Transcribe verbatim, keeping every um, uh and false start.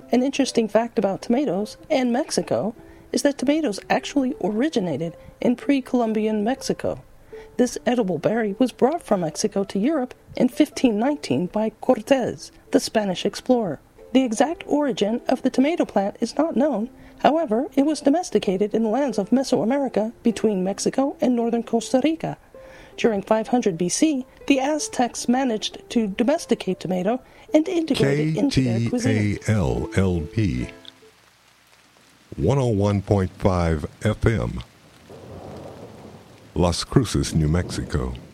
An interesting fact about tomatoes and Mexico is that tomatoes actually originated in pre-Columbian Mexico. This edible berry was brought from Mexico to Europe in fifteen nineteen by Cortés, the Spanish explorer. The exact origin of the tomato plant is not known. However, it was domesticated in the lands of Mesoamerica between Mexico and northern Costa Rica. During five hundred B C, the Aztecs managed to domesticate tomato and integrate it into their cuisine. K T A L L P one oh one point five F M, Las Cruces, New Mexico.